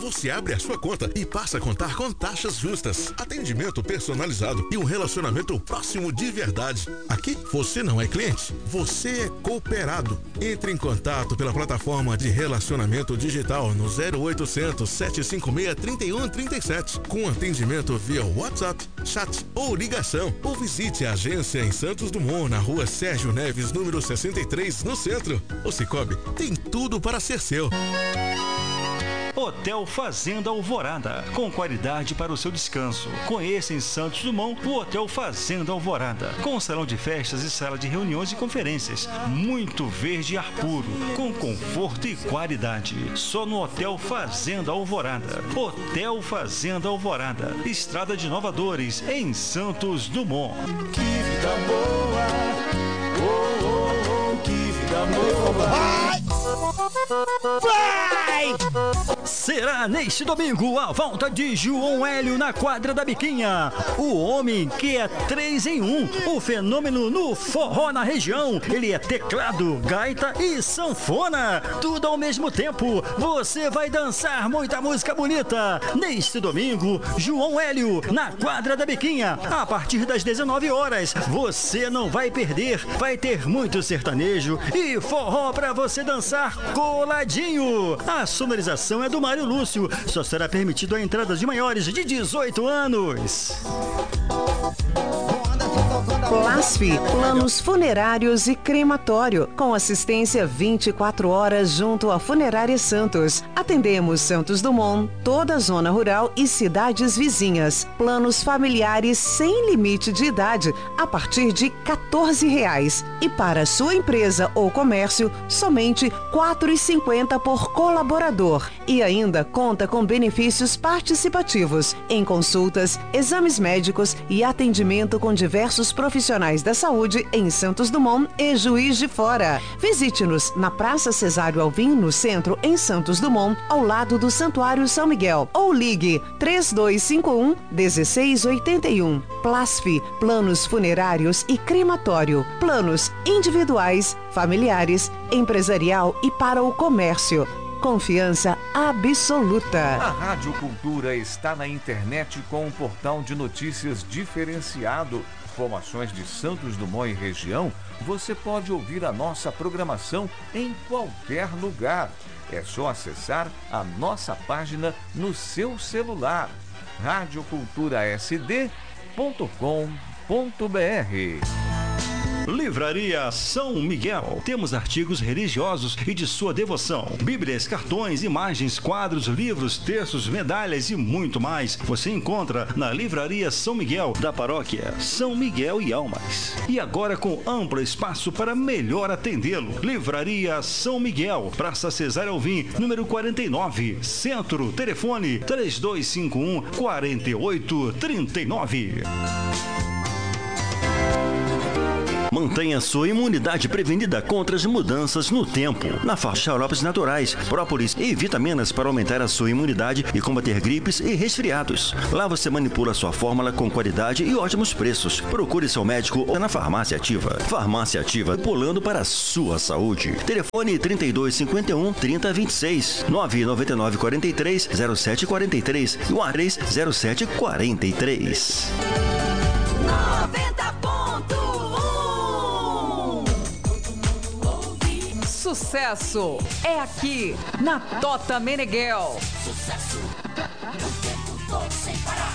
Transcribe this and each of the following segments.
Você abre a sua conta e passa a contar com taxas justas, atendimento personalizado e um relacionamento próximo de verdade. Aqui, você não é cliente, você é cooperado. Entre em contato pela plataforma de relacionamento digital no 0800 756 3137, com atendimento via WhatsApp, chat ou ligação. Ou visite a agência em Santos Dumont, na rua Sérgio Neves, número 63, no centro. O Sicoob tem tudo para ser seu. Hotel Fazenda Alvorada, com qualidade para o seu descanso. Conheça em Santos Dumont o Hotel Fazenda Alvorada, com salão de festas e sala de reuniões e conferências. Muito verde e ar puro, com conforto e qualidade. Só no Hotel Fazenda Alvorada. Hotel Fazenda Alvorada, Estrada de Inovadores, em Santos Dumont. Que vida boa, oh, oh, oh, que vida boa. Vai! Será neste domingo a volta de João Hélio na quadra da Biquinha. O homem que é 3 em 1, o fenômeno no forró na região. Ele é teclado, gaita e sanfona, tudo ao mesmo tempo. Você vai dançar muita música bonita. Neste domingo, João Hélio na quadra da Biquinha, a partir das 19 horas. Você não vai perder, vai ter muito sertanejo e forró pra você dançar coladinho. A sonorização é do Mário Lúcio. Só será permitido a entrada de maiores de 18 anos. Plasf, planos funerários e crematório, com assistência 24 horas junto à Funerária Santos. Atendemos Santos Dumont, toda a zona rural e cidades vizinhas. Planos familiares sem limite de idade, a partir de R$14. E para sua empresa ou comércio, somente R$ 4,50 por colaborador. E ainda conta com benefícios participativos em consultas, exames médicos e atendimento com diversos profissionais da saúde em Santos Dumont e Juiz de Fora. Visite-nos na Praça Cesário Alvim, no centro, em Santos Dumont, ao lado do Santuário São Miguel. Ou ligue 3251-1681. Plasf, planos funerários e crematório. Planos individuais, familiares, empresarial e para o comércio. Confiança absoluta. A Rádio Cultura está na internet com um portal de notícias diferenciado. Informações de Santos Dumont e região, você pode ouvir a nossa programação em qualquer lugar. É só acessar a nossa página no seu celular. radioculturasd.com.br. Livraria São Miguel. Temos artigos religiosos e de sua devoção. Bíblias, cartões, imagens, quadros, livros, textos, medalhas e muito mais. Você encontra na Livraria São Miguel, da paróquia São Miguel e Almas. E agora com amplo espaço para melhor atendê-lo. Livraria São Miguel, Praça Cesário Alvim, número 49, Centro. Telefone 3251-4839. Mantenha sua imunidade prevenida contra as mudanças no tempo. Na xaropes naturais, própolis e vitaminas para aumentar a sua imunidade e combater gripes e resfriados. Lá você manipula sua fórmula com qualidade e ótimos preços. Procure seu médico ou na Farmácia Ativa. Farmácia Ativa, pulando para a sua saúde. Telefone 3251-3026, 99943-0743 e o 30743. 90.1 Sucesso é aqui na Tota Meneghel. Sucesso. Sem parar.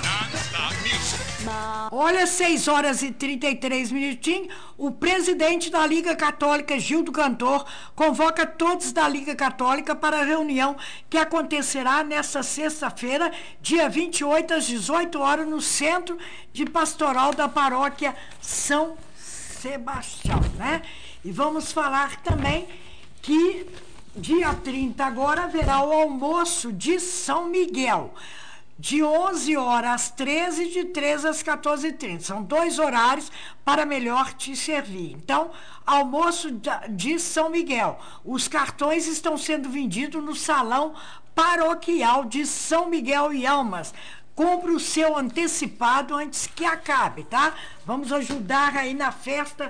Olha, 6 horas e 33 minutinhos. O presidente da Liga Católica, Gildo Cantor, convoca todos da Liga Católica para a reunião que acontecerá nesta sexta-feira, dia 28, às 18 horas, no Centro de Pastoral da Paróquia São Sebastião, né? E vamos falar também que dia 30 agora haverá o almoço de São Miguel, de 11 horas às 13, de 13 às 14h30. São 2 horários para melhor te servir. Então, almoço de São Miguel. Os cartões estão sendo vendidos no Salão Paroquial de São Miguel e Almas. Compre o seu antecipado antes que acabe, tá? Vamos ajudar aí na festa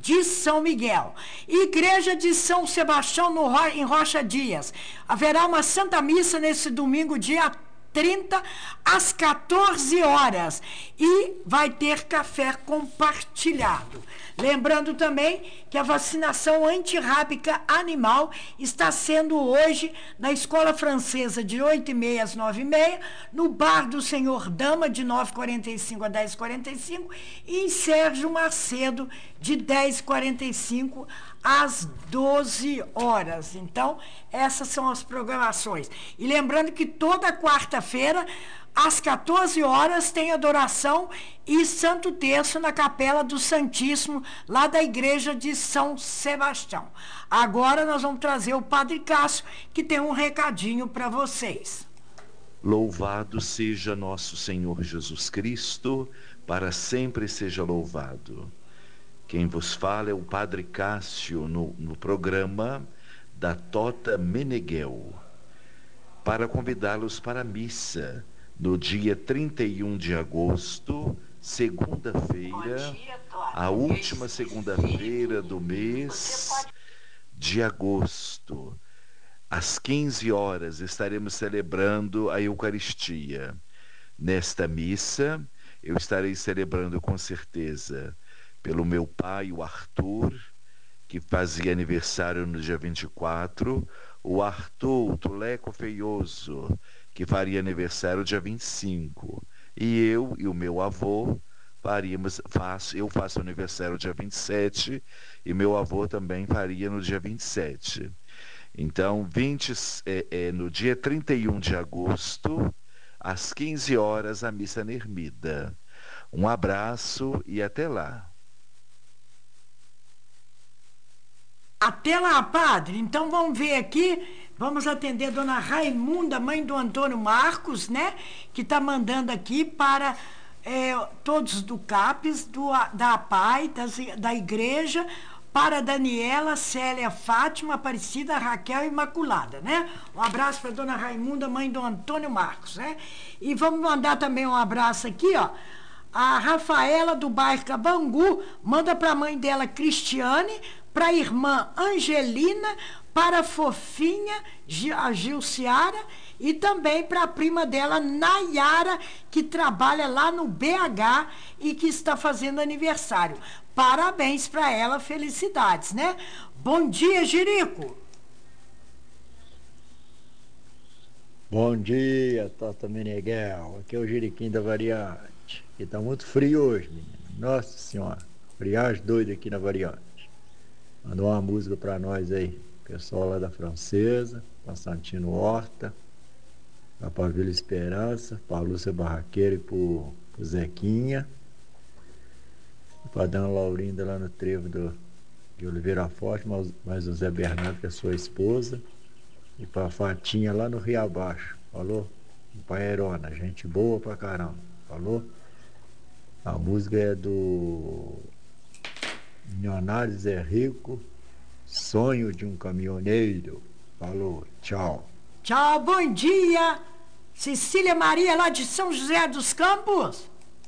de São Miguel. Igreja de São Sebastião, em Rocha Dias. Haverá uma Santa Missa nesse domingo, dia 30, às 14 horas. E vai ter café compartilhado. Lembrando também que a vacinação antirrábica animal está sendo hoje na Escola Francesa de 8h30 às 9h30, no Bar do Senhor Dama de 9h45 a 10h45 e em Sérgio Macedo de 10h45 às 12 horas. Então, essas são as programações. E lembrando que toda quarta-feira, às 14 horas, tem adoração e Santo Terço na Capela do Santíssimo, lá da Igreja de São Sebastião. Agora nós vamos trazer o Padre Cássio, que tem um recadinho para vocês. Louvado seja nosso Senhor Jesus Cristo, para sempre seja louvado. Quem vos fala é o Padre Cássio no programa da Tota Meneghel, para convidá-los para a missa no dia 31 de agosto, segunda-feira, a última segunda-feira do mês de agosto. Às 15 horas estaremos celebrando a Eucaristia. Nesta missa, eu estarei celebrando com certeza pelo meu pai, o Arthur, que fazia aniversário no dia 24, o Arthur, o Tuleco Feioso, que faria aniversário dia 25, e eu e o meu avô eu faço aniversário dia 27, e meu avô também faria no dia 27. Então, no dia 31 de agosto, às 15 horas, a missa na Ermida. Um abraço e até lá. Até lá, padre. Então vamos ver aqui, vamos atender a dona Raimunda, mãe do Antônio Marcos, né? Que está mandando aqui para todos do CAPES, da APAI, da igreja, para Daniela, Célia, Fátima, Aparecida, Raquel e Imaculada, né? Um abraço para dona Raimunda, mãe do Antônio Marcos, né? E vamos mandar também um abraço aqui, ó. A Rafaela, do bairro Cabangu, manda para a mãe dela, Cristiane, para a irmã Angelina, para a fofinha, a Gilciara, e também para a prima dela, Nayara, que trabalha lá no BH e que está fazendo aniversário. Parabéns para ela, felicidades, né? Bom dia, Jerico. Bom dia, Tota Meneghel. Aqui é o Jeriquinho da Variante. Aqui tá muito frio hoje, menino. Nossa Senhora, friagem doida aqui na Variante. Mandou uma música para nós aí, pessoal lá da Francesa, Constantino Horta, para Vila Esperança, para Lúcia Barraqueira e pro Zequinha, para Dona Laurinda lá no trevo de Oliveira Forte, mais o Zé Bernardo, que é sua esposa, e para Fatinha lá no Rio Abaixo, falou? Paerona, gente boa pra caramba, falou? A música é do Milionário Zé Rico, Sonho de um Caminhoneiro. Falou, tchau. Tchau, bom dia. Cecília Maria, lá de São José dos Campos.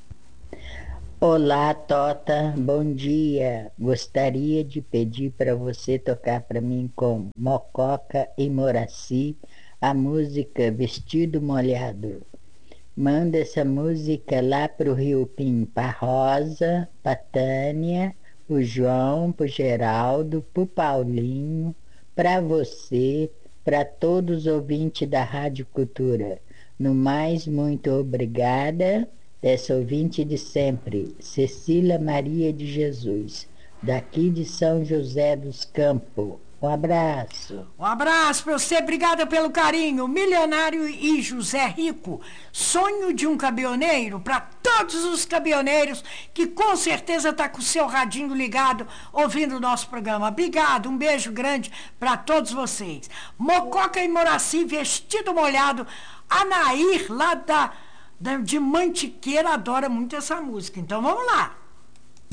Olá, Tota, bom dia. Gostaria de pedir para você tocar para mim com Mococa e Moraci a música Vestido Molhado. Manda essa música lá pro Rio Pim, pra Rosa, pra Tânia, pro João, pro Geraldo, pro Paulinho, pra você, pra todos os ouvintes da Rádio Cultura. No mais, muito obrigada. Essa ouvinte de sempre, Cecília Maria de Jesus, daqui de São José dos Campos. Um abraço. Um abraço para você, obrigada pelo carinho. Milionário e José Rico, Sonho de um Caminhoneiro, para todos os caminhoneiros que com certeza está com o seu radinho ligado, ouvindo o nosso programa. Obrigado, um beijo grande para todos vocês. Mococa e Moraci, Vestido Molhado. Anair, lá de Mantiqueira, adora muito essa música. Então vamos lá.